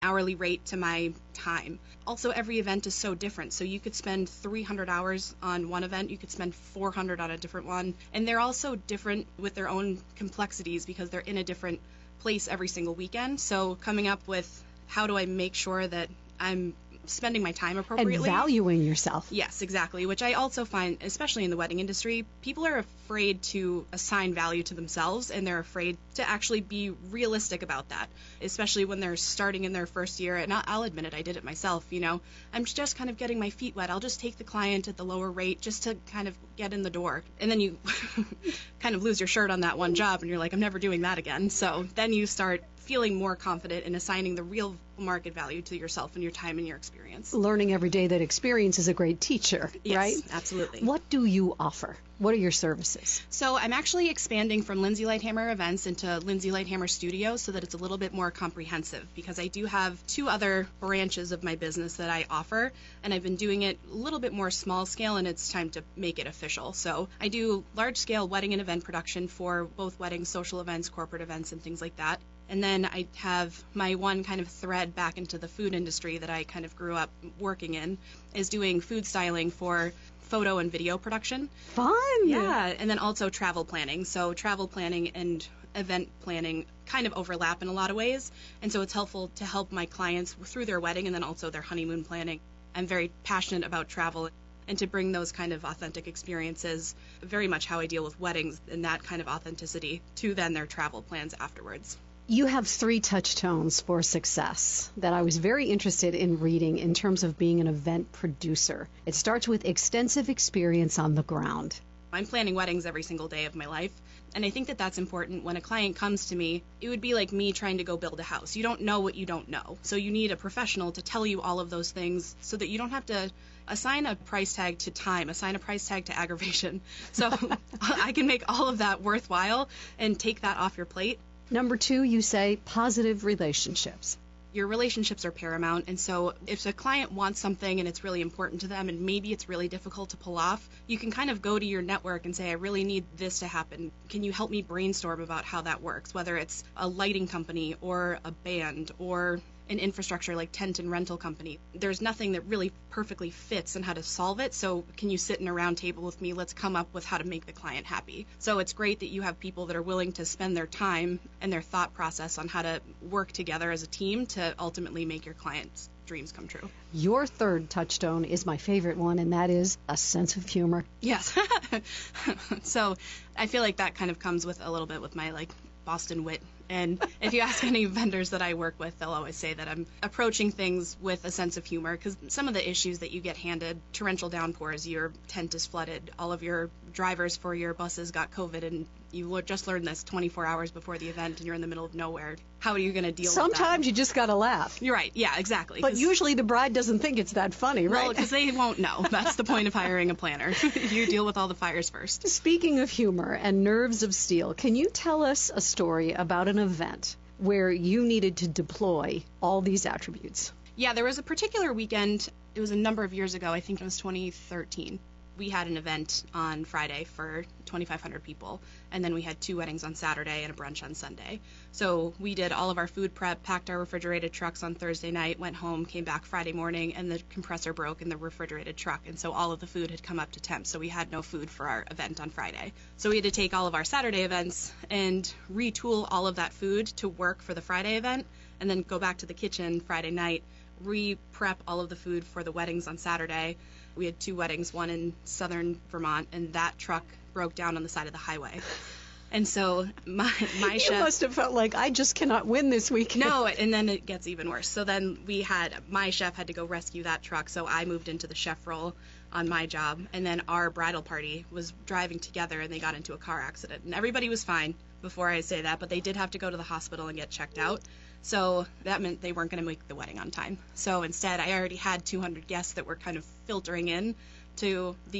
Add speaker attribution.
Speaker 1: hourly rate to my time. Also, every event is so different. So you could spend 300 hours on one event, you could spend 400 on a different one. And they're also different with their own complexities because they're in a different place every single weekend. So coming up with how do I make sure that I'm spending my time appropriately.
Speaker 2: And valuing yourself.
Speaker 1: Yes, exactly, which I also find, especially in the wedding industry, people are afraid to assign value to themselves, and they're afraid to actually be realistic about that, especially when they're starting in their first year. And I'll admit it, I did it myself, I'm just kind of getting my feet wet. I'll just take the client at the lower rate just to kind of get in the door. And then you kind of lose your shirt on that one job, and you're like, I'm never doing that again. So then you start feeling more confident in assigning the real market value to yourself and your time and your experience.
Speaker 2: Learning every day that experience is a great teacher,
Speaker 1: yes,
Speaker 2: right?
Speaker 1: Absolutely.
Speaker 2: What do you offer? What are your services?
Speaker 1: So I'm actually expanding from Lindsay Lighthammer Events into Lindsay Lighthammer Studios so that it's a little bit more comprehensive, because I do have 2 other branches of my business that I offer, and I've been doing it a little bit more small scale, and it's time to make it official. So I do large scale wedding and event production for both weddings, social events, corporate events, and things like that. And then I have my one kind of thread back into the food industry that I kind of grew up working in, is doing food styling for photo and video production.
Speaker 2: Fun!
Speaker 1: Yeah, and then also travel planning. So travel planning and event planning kind of overlap in a lot of ways, and so it's helpful to help my clients through their wedding and then also their honeymoon planning. I'm very passionate about travel, and to bring those kind of authentic experiences, very much how I deal with weddings and that kind of authenticity, to then their travel plans afterwards.
Speaker 2: You have 3 touchstones for success that I was very interested in reading in terms of being an event producer. It starts with extensive experience on the ground.
Speaker 1: I'm planning weddings every single day of my life, and I think that that's important. When a client comes to me, it would be like me trying to go build a house. You don't know what you don't know. So you need a professional to tell you all of those things so that you don't have to assign a price tag to time, assign a price tag to aggravation. So I can make all of that worthwhile and take that off your plate.
Speaker 2: Number 2, you say positive relationships.
Speaker 1: Your relationships are paramount, and so if a client wants something and it's really important to them and maybe it's really difficult to pull off, you can kind of go to your network and say, I really need this to happen. Can you help me brainstorm about how that works? Whether it's a lighting company or a band or an infrastructure like tent and rental company. There's nothing that really perfectly fits and how to solve it. So can you sit in a round table with me? Let's come up with how to make the client happy. So it's great that you have people that are willing to spend their time and their thought process on how to work together as a team to ultimately make your client's dreams come true.
Speaker 2: Your 3rd touchstone is my favorite one, and that is a sense of humor.
Speaker 1: Yes. So I feel like that kind of comes with a little bit with my Boston wit. And if you ask any vendors that I work with, they'll always say that I'm approaching things with a sense of humor, because some of the issues that you get handed, torrential downpours, your tent is flooded, all of your drivers for your buses got COVID, and you just learned this 24 hours before the event and you're in the middle of nowhere. How are you going to deal with that?
Speaker 2: Sometimes you just got to laugh.
Speaker 1: You're right. Yeah, exactly.
Speaker 2: But usually the bride doesn't think it's that funny, right?
Speaker 1: Well, because they won't know. That's the point of hiring a planner. You deal with all the fires first.
Speaker 2: Speaking of humor and nerves of steel, can you tell us a story about an event where you needed to deploy all these attributes?
Speaker 1: Yeah, there was a particular weekend. It was a number of years ago. I think it was 2013. We had an event on Friday for 2,500 people, and then we had 2 weddings on Saturday and a brunch on Sunday. So we did all of our food prep, packed our refrigerated trucks on Thursday night, went home, came back Friday morning, and the compressor broke in the refrigerated truck, and so all of the food had come up to temp, so we had no food for our event on Friday. So we had to take all of our Saturday events and retool all of that food to work for the Friday event, and then go back to the kitchen Friday night, re-prep all of the food for the weddings on Saturday. We had 2 weddings, one in southern Vermont, and that truck broke down on the side of the highway. And so my chef...
Speaker 2: You must have felt like, I just cannot win this weekend.
Speaker 1: No, and then it gets even worse. So then my chef had to go rescue that truck, so I moved into the chef role on my job. And then our bridal party was driving together, and they got into a car accident. And everybody was fine before I say that, but they did have to go to the hospital and get checked out. So that meant they weren't going to make the wedding on time. So instead, I already had 200 guests that were kind of filtering in to the